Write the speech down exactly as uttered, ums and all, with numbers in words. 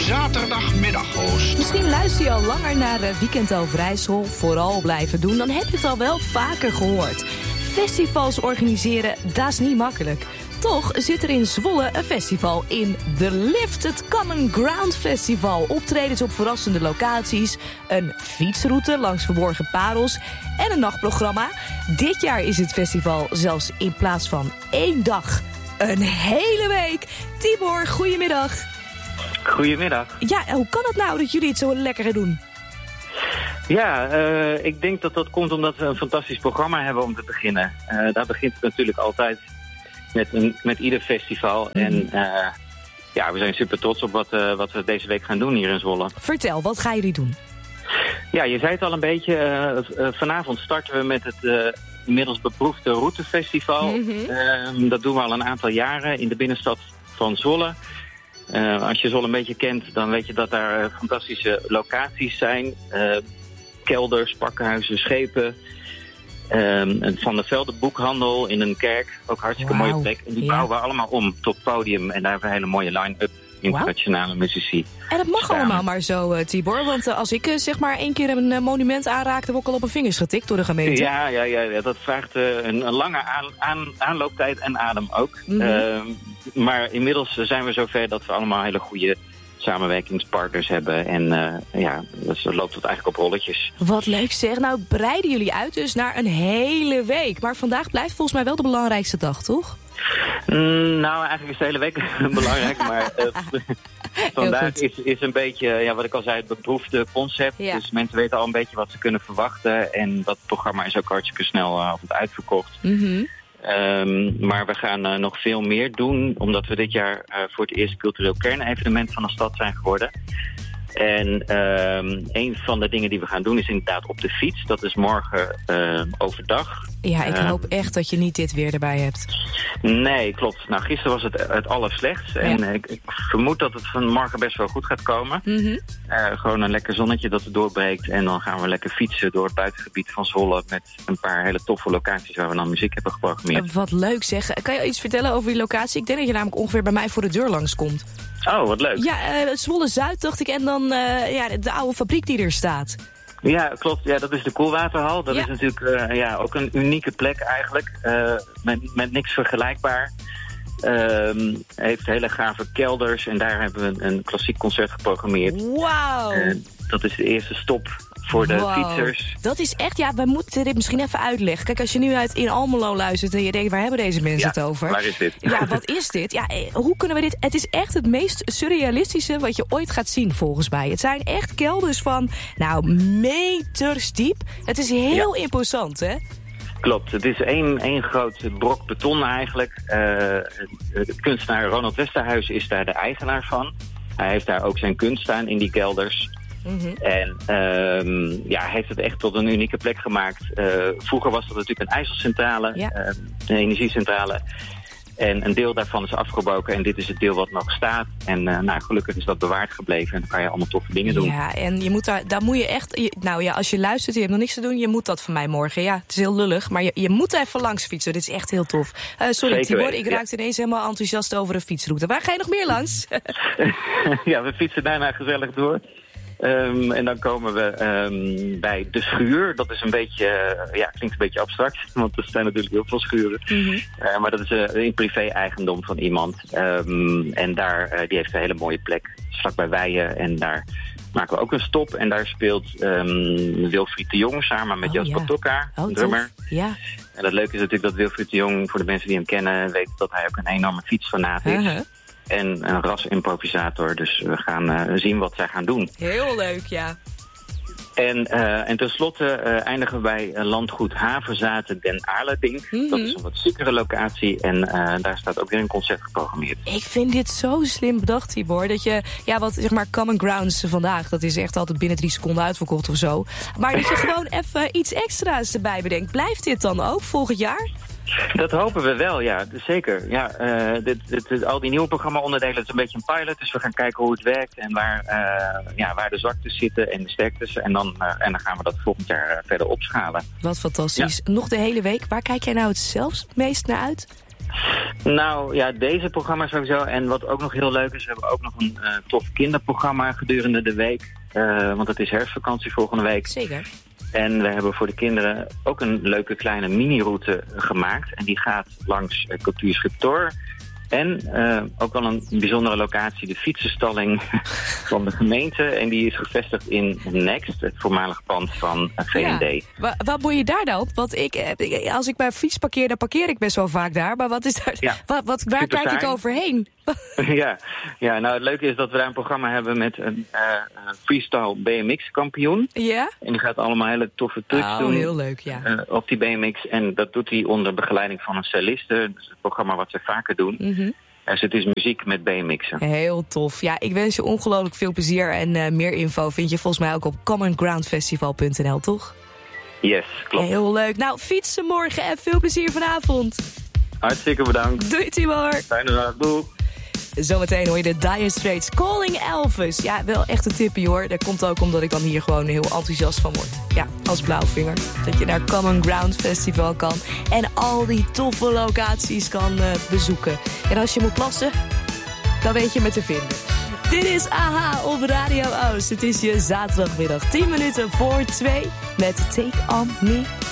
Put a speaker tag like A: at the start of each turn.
A: zaterdagmiddaghoost.
B: Misschien luister je al langer naar uh, Weekend Overijssel. Vooral blijven doen, dan heb je het al wel vaker gehoord. Festivals organiseren, dat is niet makkelijk. Toch zit er in Zwolle een festival in The Lifted Common Ground Festival. Optredens op verrassende locaties, een fietsroute langs verborgen parels en een nachtprogramma. Dit jaar is het festival zelfs in plaats van één dag een hele week. Tibor, goedemiddag.
C: Goedemiddag.
B: Ja, hoe kan het nou dat jullie het zo lekker doen?
C: Ja, uh, ik denk dat dat komt omdat we een fantastisch programma hebben om te beginnen. Uh, daar begint het natuurlijk altijd met, een, met ieder festival. Mm. En uh, ja, we zijn super trots op wat, uh, wat we deze week gaan doen hier in Zwolle.
B: Vertel, wat gaan jullie doen?
C: Ja, je zei het al een beetje. Uh, uh, vanavond starten we met het uh, inmiddels beproefde Routefestival. Mm-hmm. Uh, dat doen we al een aantal jaren in de binnenstad van Zwolle. Uh, als je Zwolle een beetje kent, dan weet je dat daar uh, fantastische locaties zijn. Uh, kelders, pakhuizen, schepen. Um, Van der Velde boekhandel in een kerk. Ook hartstikke wow. mooie plek. En die ja. bouwen we allemaal om tot podium. En daar hebben we een hele mooie line-up. Internationale wow. muzici.
B: En dat mag
C: staan.
B: allemaal maar zo, uh, Tibor. Want uh, als ik uh, zeg maar één keer een uh, monument aanraak, dan word ik al op mijn vingers getikt door de gemeente.
C: Ja, ja, ja, ja dat vraagt uh, een, een lange aan, aan, aanlooptijd en adem ook. Mm-hmm. Uh, maar inmiddels zijn we zover dat we allemaal hele goede samenwerkingspartners hebben. En uh, ja, dus dat loopt het eigenlijk op rolletjes.
B: Wat leuk zeg. Nou, breiden jullie uit dus naar een hele week. Maar vandaag blijft volgens mij wel de belangrijkste dag, toch?
C: Mm, nou, eigenlijk is de hele week belangrijk, maar uh, vandaag is, is een beetje, ja, wat ik al zei, het beproefde concept. Ja. Dus mensen weten al een beetje wat ze kunnen verwachten. En dat programma is ook hartstikke snel uh, altijd uitverkocht. Mm-hmm. Um, maar we gaan uh, nog veel meer doen, omdat we dit jaar uh, voor het eerst cultureel kernevenement van de stad zijn geworden. En um, een van de dingen die we gaan doen is inderdaad op de fiets. Dat is morgen uh, overdag.
B: Ja, ik hoop uh, echt dat je niet dit weer erbij hebt.
C: Nee, klopt. Nou, gisteren was het het allerslechtst. Ja. En ik, ik vermoed dat het van morgen best wel goed gaat komen. Mm-hmm. Uh, gewoon een lekker zonnetje dat er doorbreekt. En dan gaan we lekker fietsen door het buitengebied van Zwolle met een paar hele toffe locaties waar we dan muziek hebben geprogrammeerd.
B: Uh, wat leuk zeg. Kan je iets vertellen over die locatie? Ik denk dat je namelijk ongeveer bij mij voor de deur langskomt.
C: Oh, wat leuk.
B: Ja, uh, Zwolle-Zuid dacht ik. En dan uh, ja, de oude fabriek die er staat.
C: Ja, klopt. Ja, dat is de Koelwaterhal. Dat ja. is natuurlijk uh, ja, ook een unieke plek eigenlijk. Uh, met, met niks vergelijkbaar. Uh, heeft hele gave kelders. En daar hebben we een, een klassiek concert geprogrammeerd.
B: Wauw!
C: Uh, dat is de eerste stop voor de wow. fietsers.
B: Dat is echt, ja, we moeten dit misschien even uitleggen. Kijk, als je nu uit in Almelo luistert en je denkt, waar hebben deze mensen
C: ja,
B: het over?
C: Waar is dit?
B: Ja, wat is dit? Ja, hoe kunnen we dit? Het is echt het meest surrealistische wat je ooit gaat zien, volgens mij. Het zijn echt kelders van, nou, meters diep. Het is heel ja. imposant, hè?
C: Klopt, het is één, één groot brok beton eigenlijk. Uh, de kunstenaar Ronald Westerhuis is daar de eigenaar van. Hij heeft daar ook zijn kunst staan in die kelders. Mm-hmm. En um, ja, hij heeft het echt tot een unieke plek gemaakt. Uh, vroeger was dat natuurlijk een ijzercentrale, ja. uh, een energiecentrale. En een deel daarvan is afgebroken en dit is het deel wat nog staat. En uh, nou, gelukkig is dat bewaard gebleven en dan kan je allemaal toffe dingen doen.
B: Ja, en je moet daar, daar moet je echt... Je, nou ja, als je luistert en je hebt nog niks te doen, je moet dat van mij morgen. Ja, het is heel lullig, maar je, je moet er even langs fietsen. Dit is echt heel tof. Uh, sorry Tibor, ik raakte ja. ineens helemaal enthousiast over een fietsroute. Waar ga je nog meer langs?
C: Ja, we fietsen daarna gezellig door. Um, en dan komen we um, bij de schuur. Dat is een beetje, uh, ja, klinkt een beetje abstract, want er zijn natuurlijk heel veel schuren. Mm-hmm. Uh, maar dat is uh, een privé-eigendom van iemand. Um, en daar, uh, die heeft een hele mooie plek, vlakbij Weijen. En daar maken we ook een stop. En daar speelt um, Wilfried de Jong samen met oh, Jasper ja. Tokka,
B: oh,
C: een drummer.
B: Ja.
C: En het leuke is natuurlijk dat Wilfried de Jong, voor de mensen die hem kennen, weten dat hij ook een enorme fietsfanaat is. Uh-huh. En een ras-improvisator. Dus we gaan uh, zien wat zij gaan doen.
B: Heel leuk, ja.
C: En, uh, en tenslotte uh, eindigen we bij uh, landgoed Havenzaten Den Aarledink. Mm-hmm. Dat is een wat ziekere locatie. En uh, daar staat ook weer een concert geprogrammeerd.
B: Ik vind dit zo slim bedacht, Tibor. Dat je, ja, wat zeg maar Common Grounds vandaag, dat is echt altijd binnen drie seconden uitverkocht of zo. Maar dat je gewoon even iets extra's erbij bedenkt. Blijft dit dan ook volgend jaar?
C: Dat hopen we wel, ja, zeker. Ja, uh, dit, dit, dit, al die nieuwe programma-onderdelen, het is een beetje een pilot. Dus we gaan kijken hoe het werkt en waar, uh, ja, waar de zwaktes zitten en de sterktes. En dan, uh, en dan gaan we dat volgend jaar uh, verder opschalen.
B: Wat fantastisch. Ja. Nog de hele week. Waar kijk jij nou het zelfs meest naar uit?
C: Nou ja, deze programma sowieso. En wat ook nog heel leuk is, we hebben ook nog een uh, tof kinderprogramma gedurende de week. Uh, want het is herfstvakantie volgende week.
B: Zeker.
C: En we hebben voor de kinderen ook een leuke kleine mini-route gemaakt. En die gaat langs uh, Cultuurschip Thor. En uh, ook wel een bijzondere locatie, de fietsenstalling van de gemeente. En die is gevestigd in Next, het voormalige pand van V N D.
B: Ja. Wa- wat moet je daar dan? Want ik, als ik mijn fiets parkeer, dan parkeer ik best wel vaak daar. Maar wat is daar?
C: Ja.
B: Wat, wat, waar
C: Super
B: kijk ik
C: fijn.
B: overheen?
C: ja. ja, nou het leuke is dat we daar een programma hebben met een uh, freestyle B M X-kampioen.
B: Ja?
C: En die gaat allemaal hele toffe trucs
B: oh,
C: doen.
B: heel leuk, ja.
C: Uh, op die B M X. En dat doet hij onder begeleiding van een celliste. Dat is het programma wat ze vaker doen.
B: Mm-hmm.
C: Dus het is muziek met B M X'en.
B: Heel tof. Ja, ik wens je ongelooflijk veel plezier. En uh, meer info vind je volgens mij ook op common ground festival punt n l, toch?
C: Yes, klopt.
B: Heel leuk. Nou, fietsen morgen en veel plezier vanavond.
C: Hartstikke bedankt.
B: Doei, Timor.
C: Fijne dag. Doei.
B: Zometeen hoor je de Dire Straits Calling Elvis. Ja, wel echt een tippie hoor. Dat komt ook omdat ik dan hier gewoon heel enthousiast van word. Ja, als blauwvinger. Dat je naar Common Ground Festival kan. En al die toffe locaties kan uh, bezoeken. En als je moet plassen, dan weet je me te vinden. Dit is A H op Radio Oost. Het is je zaterdagmiddag. tien minuten voor twee met Take On Me.